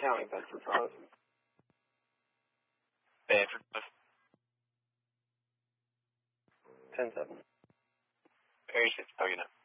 County, Bedford Falls. Bedford. 10-7. Very 6, how you know?